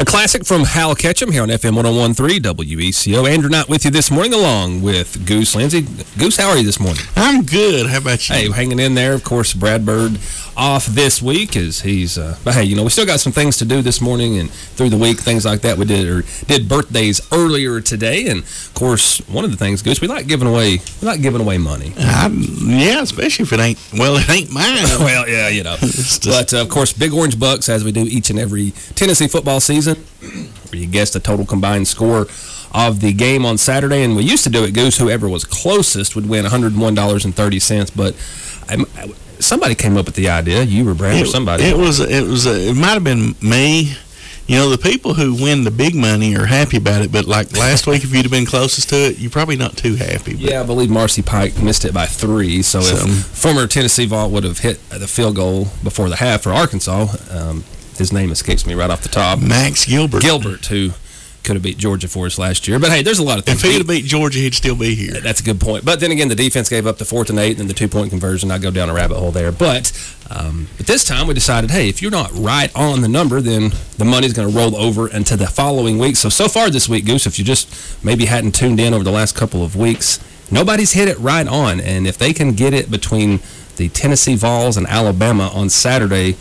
A classic from Hal Ketchum here on FM 101.3 WECO. Andrew Knight with you this morning along with Goose Lindsay. Goose, how are you this morning? I'm good. How about you? Hey, hanging in there. Of course, Brad Bird off this week as he's, but hey, we still got some things to do this morning and through the week, things like that. We did birthdays earlier today, and of course, one of the things, Goose, we like giving away money. Yeah, especially if it ain't mine. Well, yeah, But of course, Big Orange Bucks, as we do each and every Tennessee football season, where you guess the total combined score of the game on Saturday. And we used to do it, Goose, whoever was closest would win $101.30. But somebody came up with the idea, you or Brad or somebody. It might have been me. The people who win the big money are happy about it, but like last week, if you'd have been closest to it, you're probably not too happy. Yeah, I believe Marcy Pike missed it by 3. So if former Tennessee Vault would have hit the field goal before the half for Arkansas, his name escapes me right off the top. Max Gilbert. Who could have beat Georgia for us last year. But, hey, there's a lot of things. If he'd have beat Georgia, he'd still be here. That's a good point. But then again, the defense gave up the 4th and 8 and then the 2-point conversion. I go down a rabbit hole there. But this time we decided, hey, if you're not right on the number, then the money's going to roll over into the following week. So far this week, Goose, if you just maybe hadn't tuned in over the last couple of weeks, nobody's hit it right on. And if they can get it between the Tennessee Vols and Alabama on Saturday,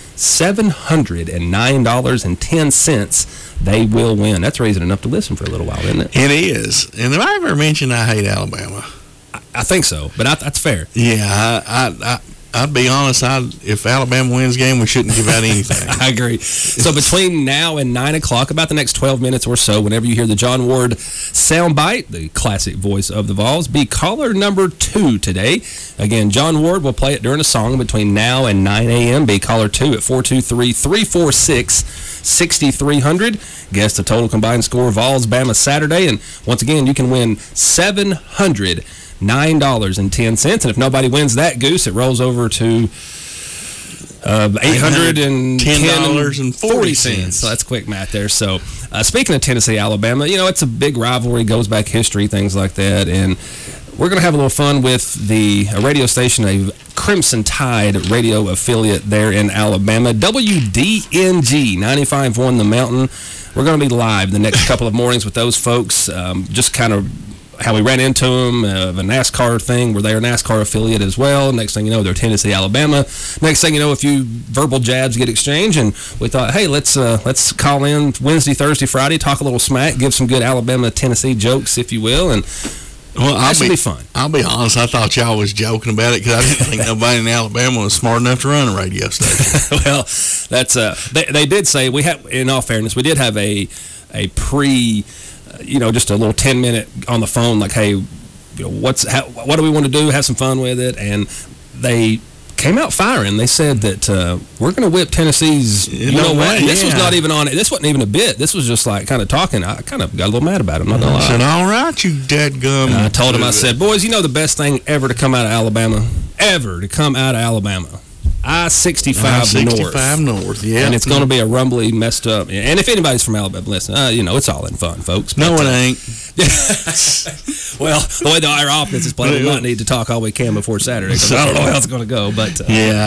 $709.10, they will win. That's reason enough to listen for a little while, isn't it? It is. And have I ever mentioned I hate Alabama? I think so, but that's fair. Yeah, I'd be honest. If Alabama wins the game, we shouldn't give out anything. I agree. So between now and 9 o'clock, about the next 12 minutes or so, whenever you hear the John Ward soundbite, the classic voice of the Vols, be caller number 2 today. Again, John Ward will play it during a song between now and 9 a.m. Be caller 2 at 423-346-6300. Guess the total combined score, Vols, Bama Saturday. And once again, you can win $709.10. And if nobody wins that, Goose, it rolls over to $810.40. So that's quick math there. So speaking of Tennessee, Alabama, it's a big rivalry, goes back history, things like that. And we're going to have a little fun with a radio station, a Crimson Tide radio affiliate there in Alabama, WDNG 95.1 The Mountain. We're going to be live the next couple of mornings with those folks, just kind of how we ran into them, a NASCAR thing, where they're a NASCAR affiliate as well. Next thing you know, they're Tennessee, Alabama. Next thing you know, a few verbal jabs get exchanged, and we thought, hey, let's call in Wednesday, Thursday, Friday, talk a little smack, give some good Alabama, Tennessee jokes, if you will, and that should be fun. I'll be honest, I thought y'all was joking about it because I didn't think nobody in Alabama was smart enough to run a radio station. Well, that's they did say, in all fairness, we did have a pre, just a little 10-minute on the phone, like, hey, what do we want to do? Have some fun with it. And they came out firing. They said that we're going to whip Tennessee's, what? This was not even on it. This wasn't even a bit. This was just like kind of talking. I kind of got a little mad about it. I'm not going to lie. I said, all right, you dadgum. And I told him, I said, boys, the best thing ever to come out of Alabama? I-65 North. Yeah. And it's going to be a rumbly, messed up. And if anybody's from Alabama, listen, it's all in fun, folks. But, no, it ain't. Well, the way our offense is playing, we might need to talk all we can before Saturday, because I don't know how it's going to go. But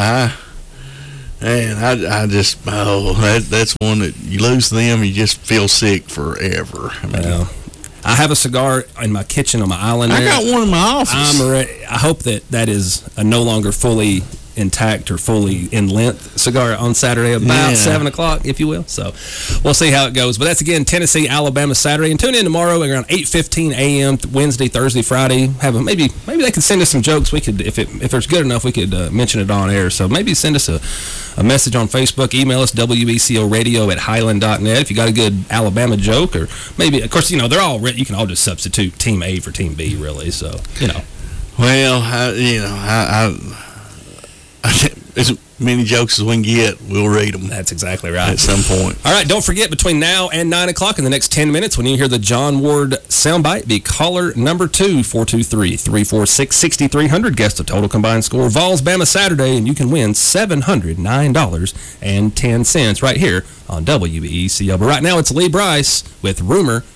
I just, that's one that you lose them, you just feel sick forever. I have a cigar in my kitchen on my island there. I got one in my office. I hope that is a no longer fully intact or fully in length cigar on Saturday about 7 o'clock, if you will. So we'll see how it goes. But that's, again, Tennessee, Alabama Saturday. And tune in tomorrow around 8:15 a.m. Wednesday, Thursday, Friday. Maybe they could send us some jokes. We could, if it's good enough, we could mention it on air. So maybe send us a message on Facebook. Email us, WECOradio@highland.net, if you got a good Alabama joke. Or maybe, of course, they're all, you can all just substitute Team A for Team B, really. So, Well, as many jokes as we can get, we'll read them. That's exactly right. At some point. All right, don't forget, between now and 9 o'clock in the next 10 minutes, when you hear the John Ward soundbite, be caller number 2, 423-346-6300. Guess the total combined score, Vols, Bama Saturday, and you can win $709.10 right here on WECO. But right now, it's Lee Brice with Rumor